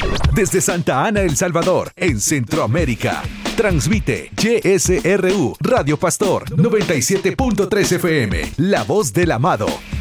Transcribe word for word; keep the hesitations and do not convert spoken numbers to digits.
Desde Santa Ana, El Salvador, en Centroamérica. Transmite Y S R U Radio Pastor noventa y siete punto tres F M, La Voz del Amado.